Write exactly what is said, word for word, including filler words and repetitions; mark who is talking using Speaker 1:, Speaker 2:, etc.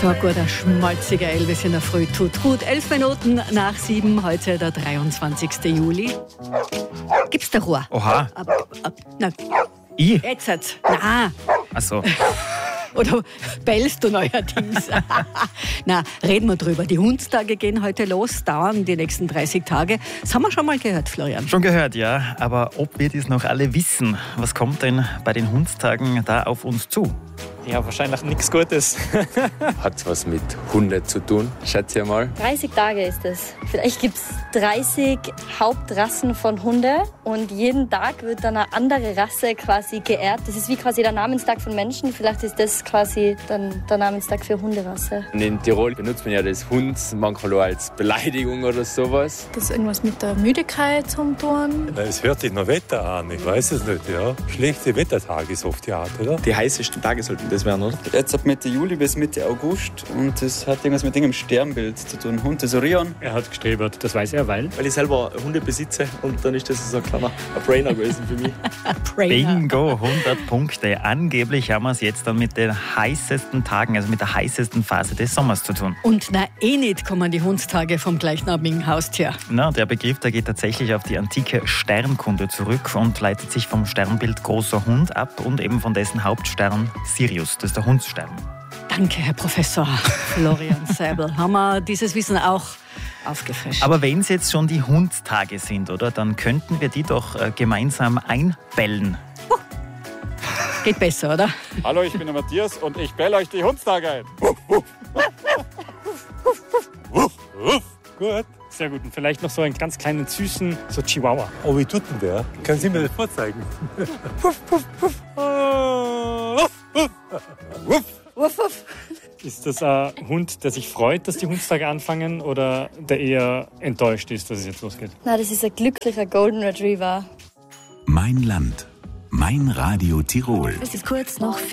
Speaker 1: So ein guter, schmalziger Elvis in der Früh tut gut. Elf Minuten nach sieben, heute der dreiundzwanzigsten Juli. Gibt's da Ruhe?
Speaker 2: Oha.
Speaker 1: Ab, ab, na,
Speaker 2: Ich?
Speaker 1: jetzt hat's. Na.
Speaker 2: Ach so.
Speaker 1: Oder bellst du neuerdings? Na, reden wir drüber. Die Hundstage gehen heute los, dauern die nächsten dreißig Tage. Das haben wir schon mal gehört, Florian.
Speaker 2: Schon gehört, ja. Aber ob wir das noch alle wissen, was kommt denn bei den Hundstagen da auf uns zu?
Speaker 3: Ja, wahrscheinlich nichts Gutes.
Speaker 4: Hat was mit Hunden zu tun, schätze ich mal.
Speaker 5: dreißig Tage ist es. Vielleicht gibt es dreißig Hauptrassen von Hunden und jeden Tag wird dann eine andere Rasse quasi geehrt. Das ist wie quasi der Namenstag von Menschen. Vielleicht ist das quasi dann der Namenstag für Hunderasse.
Speaker 4: In Tirol benutzt man ja das Hund manchmal auch als Beleidigung oder sowas.
Speaker 6: Das ist irgendwas mit der Müdigkeit zum Tun.
Speaker 7: Es hört sich nach Wetter an, ich weiß es nicht. Ja. Schlechte Wettertage ist oft die Art, oder?
Speaker 3: Die heißesten Tage sollten das werden, oder?
Speaker 8: Jetzt ab Mitte Juli bis Mitte August und das hat irgendwas mit dem Sternbild zu tun. Hund ist Orion.
Speaker 3: Er hat gestrebert, das weiß er, weil?
Speaker 9: Weil ich selber Hunde besitze und dann ist das so ein kleiner Brainer gewesen für mich.
Speaker 2: Bingo, hundert Punkte. Angeblich haben wir es jetzt dann mit den heißesten Tagen, also mit der heißesten Phase des Sommers zu tun.
Speaker 1: Und na eh nicht kommen die Hundstage vom gleichnamigen Haustier.
Speaker 2: Na, der Begriff, der geht tatsächlich auf die antike Sternkunde zurück und leitet sich vom Sternbild Großer Hund ab und eben von dessen Hauptstern Sirius, das ist der Hundsstern.
Speaker 1: Danke, Herr Professor Florian Seibel. Haben wir dieses Wissen auch aufgefrischt.
Speaker 2: Aber wenn es jetzt schon die Hundstage sind, oder, dann könnten wir die doch äh, gemeinsam einbellen.
Speaker 1: Uh, geht besser, oder?
Speaker 10: Hallo, ich bin der Matthias und ich belle euch die Hundstage ein.
Speaker 7: Gut.
Speaker 3: Sehr gut. Und vielleicht noch so einen ganz kleinen, süßen, so Chihuahua.
Speaker 7: Oh, wie tut denn der? Können Sie mir das vorzeigen? Puff, puff, puff. Wuff,
Speaker 1: Wuff, wuff.
Speaker 3: Ist das ein Hund, der sich freut, dass die Hundstage anfangen oder der eher enttäuscht ist, dass es jetzt losgeht?
Speaker 5: Na, das ist ein glücklicher Golden Retriever.
Speaker 11: Mein Land, mein Radio Tirol.
Speaker 1: Es ist kurz noch